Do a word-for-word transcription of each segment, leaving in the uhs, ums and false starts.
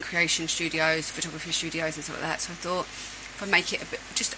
creation studios, photography studios and stuff like that. So I thought if I make it a bit just...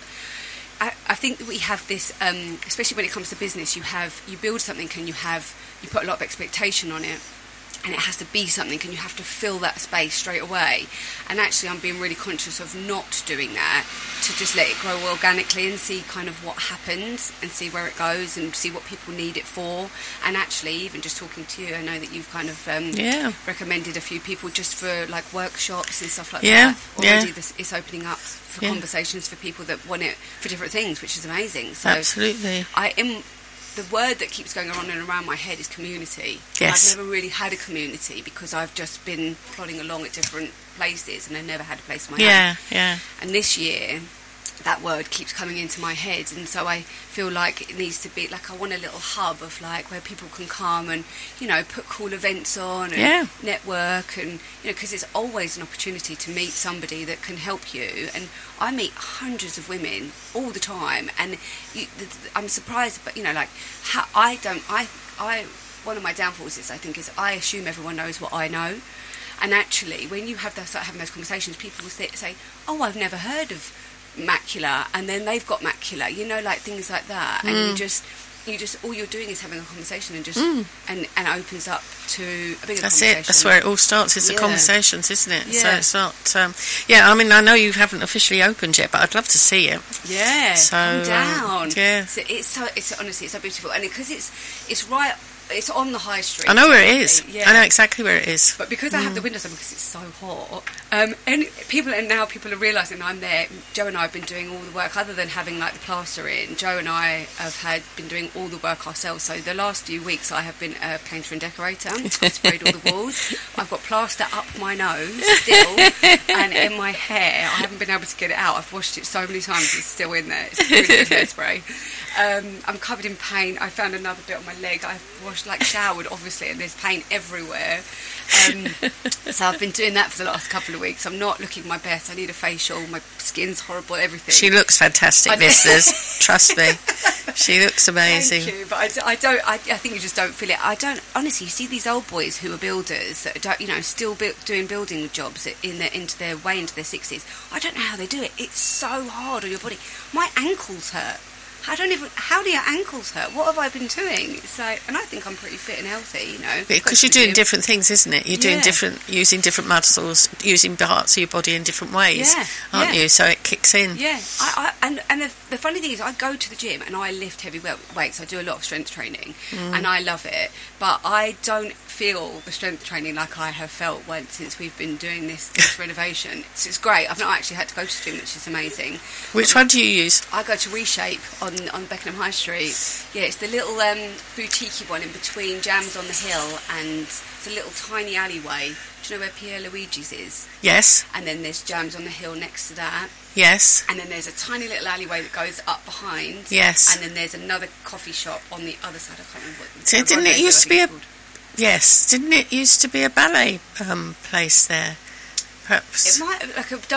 I, I think that we have this, um, especially when it comes to business, you have you build something and you have you put a lot of expectation on it, and it has to be something, and you have to fill that space straight away. And actually, I'm being really conscious of not doing that, to just let it grow organically and see kind of what happens and see where it goes and see what people need it for. And actually, even just talking to you, I know that you've kind of um, yeah. recommended a few people just for like workshops and stuff like yeah. that. Already, yeah. this, it's opening up for yeah. conversations for people that want it for different things, which is amazing. So absolutely. I am. The word that keeps going on and around my head is community. Yes. I've never really had a community because I've just been plodding along at different places and I never had a place of my yeah, own. Yeah, And this year, that word keeps coming into my head, and so I feel like it needs to be like I want a little hub of like where people can come and, you know, put cool events on and yeah. network, and, you know, because it's always an opportunity to meet somebody that can help you. And I meet hundreds of women all the time, and you, I'm surprised, but, you know, like how I don't I I one of my downfalls is I think is I assume everyone knows what I know. And actually, when you have those, start having those conversations, people will say, "Oh, I've never heard of Macula," and then they've got Macula, you know, like things like that. Mm. And you just, you just, all you're doing is having a conversation, and just, mm. and and it opens up to a bigger That's conversation. it. That's where it all starts. It's yeah. the conversations, isn't it? Yeah. So it's not. Um, yeah, I mean, I know you haven't officially opened yet, but I'd love to see it. Yeah. So come down. Um, yeah. So it's so. It's honestly, it's so beautiful, and because it's, it's right. It's on the high street. I know where it is. Yeah. I know exactly where it is. But because mm. I have the windows open because it's so hot, um, and people and now people are realising I'm there. Joe and I have been doing all the work other than having like the plaster in. Joe and I have had been doing all the work ourselves. So the last few weeks I have been a painter and decorator. I've sprayed all the walls. I've got plaster up my nose still, and in my hair. I haven't been able to get it out. I've washed it so many times; it's still in there. It's really good hairspray. Um, I'm covered in paint. I found another bit on my leg. I've washed, like showered, obviously, and there's paint everywhere. Um, so I've been doing that for the last couple of weeks. I'm not looking my best. I need a facial. My skin's horrible. Everything. She looks fantastic, listeners. Trust me, she looks amazing. Thank you, but I, d- I don't. I, I think you just don't feel it. I don't. Honestly, you see these old boys who are builders that don't, you know, still bu- doing building jobs in their into their way into their sixties. I don't know how they do it. It's so hard on your body. My ankles hurt. I don't even. How do your ankles hurt? What have I been doing? It's like, and I think I'm pretty fit and healthy, you know. Because you're doing gym. different things, isn't it? You're doing yeah. different, using different muscles, using parts of your body in different ways, yeah. aren't yeah. you? So it kicks in. Yeah. I, I, and and the, the funny thing is, I go to the gym and I lift heavy weights. I do a lot of strength training, mm. and I love it. But I don't feel the strength training like I have felt once since we've been doing this, this renovation. It's, it's great. I've not actually had to go to the gym, which is amazing. Which one do you use? I go to Reshape on on Beckenham High Street. Yeah, it's the little um, boutique one in between Jams on the Hill, and it's a little tiny alleyway. Do you know where Pierre Luigi's is? Yes. And then there's Jams on the Hill next to that. Yes. And then there's a tiny little alleyway that goes up behind. Yes. And then there's another coffee shop on the other side. I can't remember what. So didn't it used to be a? Yes. Didn't it used to be a ballet um, place there? Perhaps. It might like a